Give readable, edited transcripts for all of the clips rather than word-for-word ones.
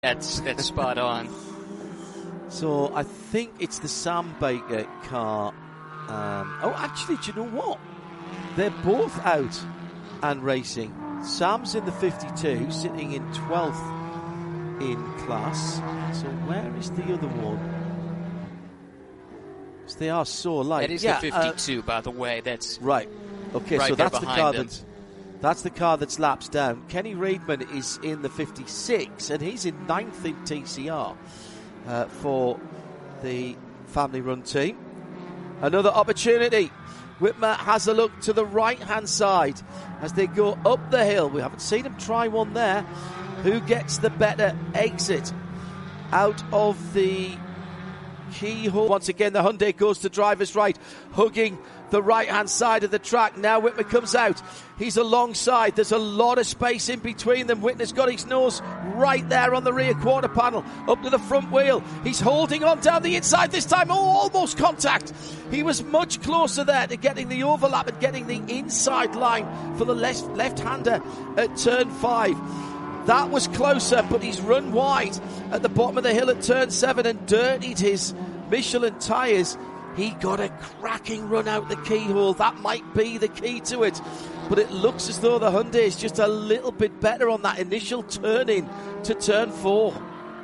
That's spot on. So I think it's the Sam Baker car. Actually, do you know what? They're both out and racing. Sam's in the 52, sitting in 12th in class. So where is the other one? So they are so alike. That is the 52, by the way. That's right. Okay, right, so that's the car them. that's the car that's laps down. Kenny Reedman is in the 56, and he's in 9th in TCR for the family-run team. Another opportunity. Whitmer has a look to the right-hand side as they go up the hill. We haven't seen him try one there. Who gets the better exit out of the keyhole? Once again, the Hyundai goes to driver's right, hugging the right-hand side of the track. Now Whitmer comes out. He's alongside. There's a lot of space in between them. Whitmer's got his nose right there on the rear quarter panel, up to the front wheel. He's holding on down the inside this time. Oh, almost contact. He was much closer there to getting the overlap and getting the inside line for the left-hander at turn 5. That was closer, but he's run wide at the bottom of the hill at turn 7 and dirtied his Michelin tyres. He got a cracking run out the keyhole. That might be the key to it. But it looks as though the Hyundai is just a little bit better on that initial turn-in to turn 4.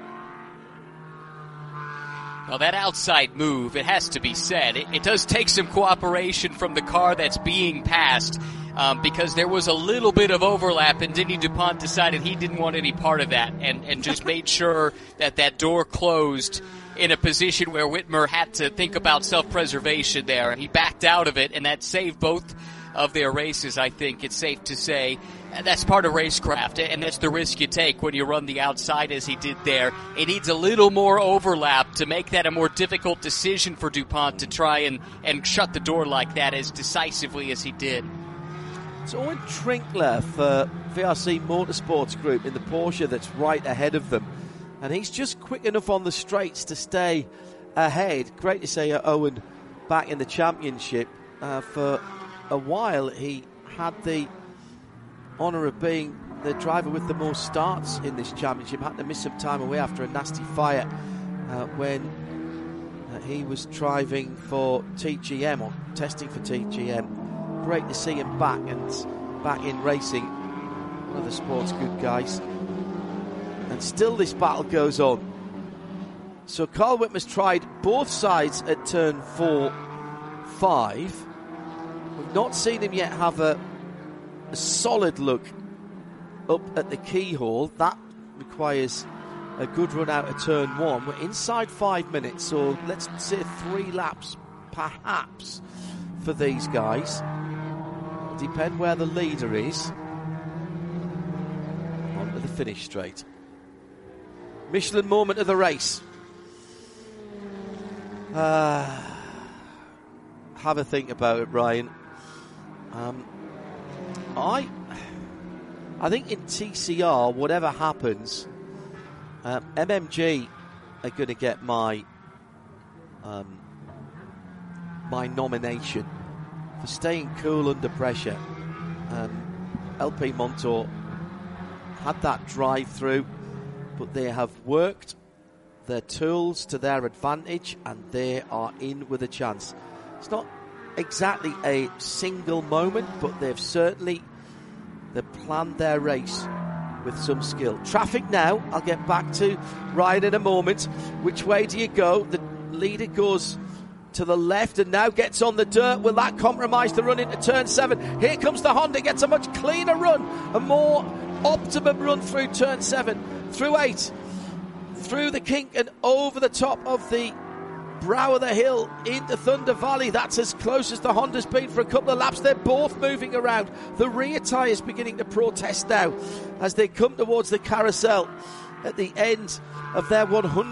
Well, that outside move, it has to be said, it does take some cooperation from the car that's being passed. Because there was a little bit of overlap, and Denny DuPont decided he didn't want any part of that, and just made sure that door closed in a position where Whitmer had to think about self-preservation there. He backed out of it, and that saved both of their races, I think it's safe to say. That's part of racecraft, and that's the risk you take when you run the outside as he did there. It needs a little more overlap to make that a more difficult decision for DuPont to try and shut the door like that as decisively as he did. It's Owen Trinkler for VRC Motorsports Group in the Porsche that's right ahead of them. And he's just quick enough on the straights to stay ahead. Great to see Owen back in the championship. For a while, he had the honour of being the driver with the most starts in this championship. Had to miss some time away after a nasty fire when he was driving for TGM or testing for TGM. Great to see him back in racing. One of the sports good guys. And still this battle goes on. So Carl Whitmer's tried both sides at turn 4, 5. We've not seen him yet have a solid look up at the keyhole. That requires a good run out of turn 1. We're inside 5 minutes, so let's say 3 laps perhaps for these guys. Depend where the leader is. Onto the finish straight. Michelin moment of the race. Have a think about it, Brian. I think in TCR, whatever happens, MMG are going to get my nomination for staying cool under pressure. LP Montour had that drive through, but they have worked their tools to their advantage and they are in with a chance. It's not exactly a single moment, but they've planned their race with some skill. Traffic now, I'll get back to Ryan in a moment. Which way do you go? The leader goes to the left and now gets on the dirt. Will that compromise the run into turn 7? Here comes the Honda, gets a much cleaner run, a more optimum run through turn 7, through 8, through the kink and over the top of the brow of the hill into Thunder Valley. That's as close as the Honda's been for a couple of laps. They're both moving around. The rear tyres beginning to protest now as they come towards the carousel at the end of their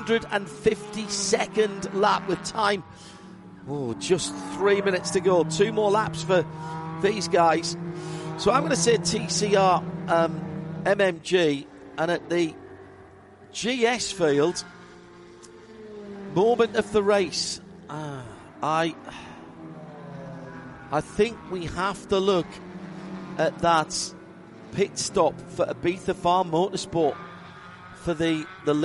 152nd lap with time. Just 3 minutes to go. 2 more laps for these guys. So I'm going to say TCR MMG, and at the GS field, moment of the race. I think we have to look at that pit stop for Ibiza Farm Motorsport for the